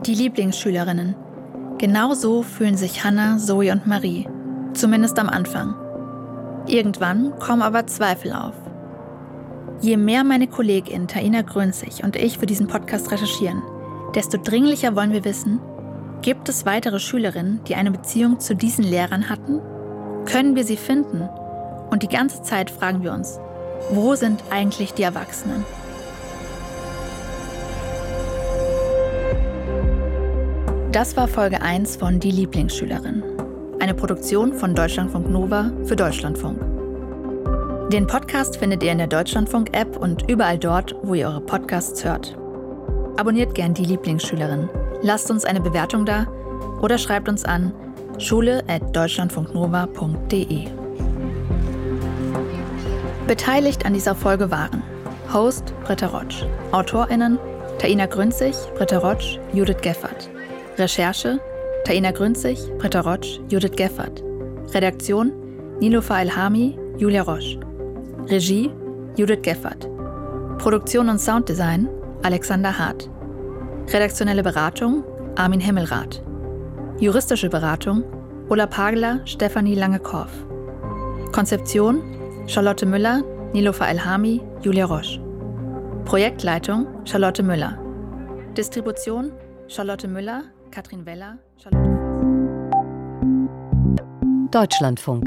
Die Lieblingsschülerinnen. Genau so fühlen sich Hannah, Zoe und Marie. Zumindest am Anfang. Irgendwann kommen aber Zweifel auf. Je mehr meine Kollegin Taina Grünzig und ich für diesen Podcast recherchieren, desto dringlicher wollen wir wissen, gibt es weitere Schülerinnen, die eine Beziehung zu diesen Lehrern hatten? Können wir sie finden? Und die ganze Zeit fragen wir uns, wo sind eigentlich die Erwachsenen? Das war Folge 1 von Die Lieblingsschülerin. Eine Produktion von Deutschlandfunk Nova für Deutschlandfunk. Den Podcast findet ihr in der Deutschlandfunk-App und überall dort, wo ihr eure Podcasts hört. Abonniert gern Die Lieblingsschülerin, lasst uns eine Bewertung da oder schreibt uns an schule@deutschlandfunknova.de. Beteiligt an dieser Folge waren Host Britta Rotsch, AutorInnen Taina Grünzig, Britta Rotsch, Judith Geffert. Recherche Taina Grünzig, Britta Rotsch, Judith Geffert. Redaktion Niloufar Elhami, Julia Roche. Regie Judith Geffert. Produktion und Sounddesign Alexander Hart. Redaktionelle Beratung Armin Himmelrath. Juristische Beratung Ulla Pagler, Stefanie Lange-Korff. Konzeption Charlotte Müller, Niloufar Elhami, Julia Roche. Projektleitung Charlotte Müller. Distribution Charlotte Müller, Katrin Weller, Charlotte Voss. Deutschlandfunk.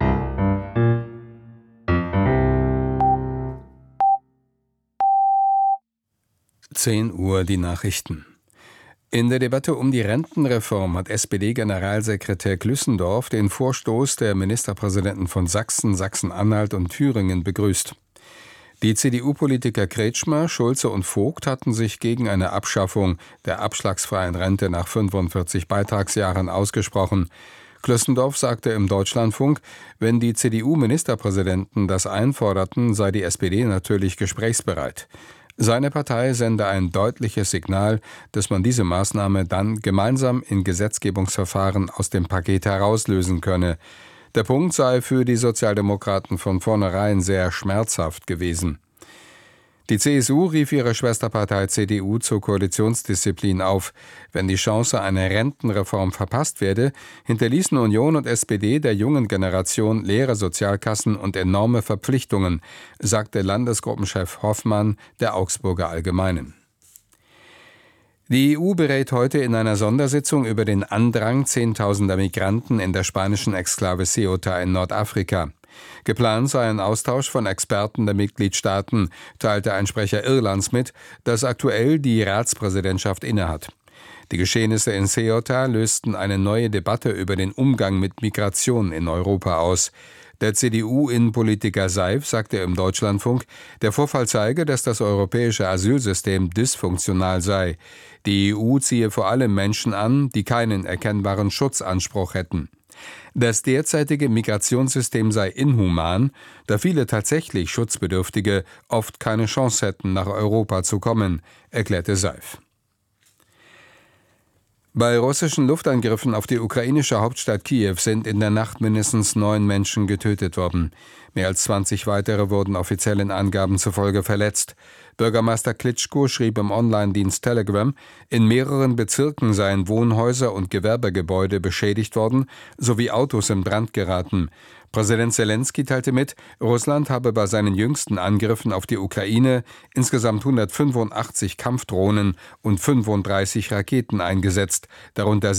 Uhr die Nachrichten. In der Debatte um die Rentenreform hat SPD-Generalsekretär Glüssendorf den Vorstoß der Ministerpräsidenten von Sachsen, Sachsen-Anhalt und Thüringen begrüßt. Die CDU-Politiker Kretschmer, Schulze und Vogt hatten sich gegen eine Abschaffung der abschlagsfreien Rente nach 45 Beitragsjahren ausgesprochen. Glüssendorf sagte im Deutschlandfunk, wenn die CDU-Ministerpräsidenten das einforderten, sei die SPD natürlich gesprächsbereit. Seine Partei sende ein deutliches Signal, dass man diese Maßnahme dann gemeinsam in Gesetzgebungsverfahren aus dem Paket herauslösen könne. Der Punkt sei für die Sozialdemokraten von vornherein sehr schmerzhaft gewesen. Die CSU rief ihre Schwesterpartei CDU zur Koalitionsdisziplin auf. Wenn die Chance einer Rentenreform verpasst werde, hinterließen Union und SPD der jungen Generation leere Sozialkassen und enorme Verpflichtungen, sagte Landesgruppenchef Hoffmann der Augsburger Allgemeinen. Die EU berät heute in einer Sondersitzung über den Andrang zehntausender Migranten in der spanischen Exklave Ceuta in Nordafrika. Geplant sei ein Austausch von Experten der Mitgliedstaaten, teilte ein Sprecher Irlands mit, das aktuell die Ratspräsidentschaft innehat. Die Geschehnisse in Ceuta lösten eine neue Debatte über den Umgang mit Migration in Europa aus. Der CDU-Innenpolitiker Seif sagte im Deutschlandfunk, der Vorfall zeige, dass das europäische Asylsystem dysfunktional sei. Die EU ziehe vor allem Menschen an, die keinen erkennbaren Schutzanspruch hätten. Das derzeitige Migrationssystem sei inhuman, da viele tatsächlich Schutzbedürftige oft keine Chance hätten, nach Europa zu kommen, erklärte Seif. Bei russischen Luftangriffen auf die ukrainische Hauptstadt Kiew sind in der Nacht mindestens 9 Menschen getötet worden. Mehr als 20 weitere wurden offiziellen Angaben zufolge verletzt. Bürgermeister Klitschko schrieb im Online-Dienst Telegram, in mehreren Bezirken seien Wohnhäuser und Gewerbegebäude beschädigt worden, sowie Autos in Brand geraten. Präsident Selenskyj teilte mit, Russland habe bei seinen jüngsten Angriffen auf die Ukraine insgesamt 185 Kampfdrohnen und 35 Raketen eingesetzt, darunter